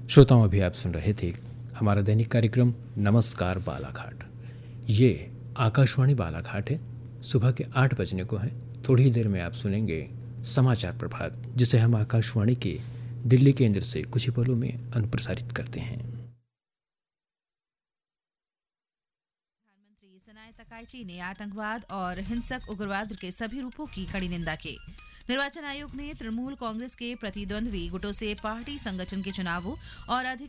श्रोताओं, अभी आप सुन रहे थे हमारा दैनिक कार्यक्रम नमस्कार बालाघाट। ये आकाशवाणी बालाघाट है। सुबह के 8 बजने को है। थोड़ी ही देर में आप सुनेंगे समाचार प्रभात, जिसे हम आकाशवाणी के दिल्ली केंद्र से कुछ ही पलों में अनुप्रसारित करते हैं। प्रधानमंत्री सनाय तकाईची ने आतंकवाद और हिंसक उग्रवाद के सभी रूपों की कड़ी निंदा की। निर्वाचन आयोग ने तृणमूल कांग्रेस के प्रतिद्वंद्वी गुटों से पार्टी संगठन के चुनावों और अधिक